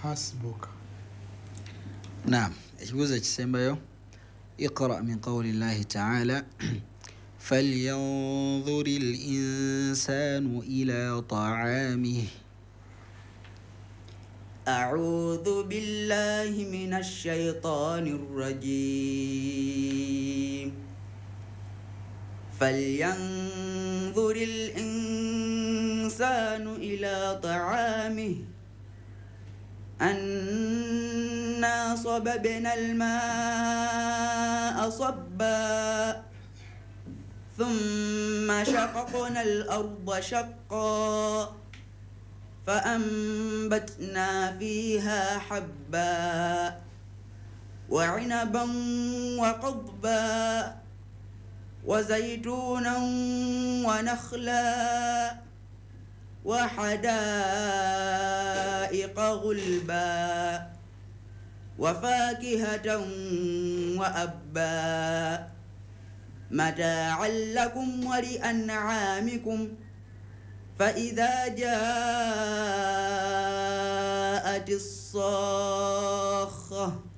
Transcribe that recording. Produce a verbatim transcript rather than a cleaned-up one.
حسبك. نعم. اجوز اكسمبيو اقرأ من قول الله تعالى فلينظر الإنسان إلى طعامه. أعوذ بالله من الشيطان الرجيم. فلينظر الإنسان إلى طعامه أنا صببنا الماء صبا ثم شققنا الأرض شقا فأنبتنا فيها حبا وعنبا وقضبا وزيتونا ونخلا وحدائق غلبا وفاكهة وأبا متاعا لكم ولأنعامكم فإذا جاءت الصاخة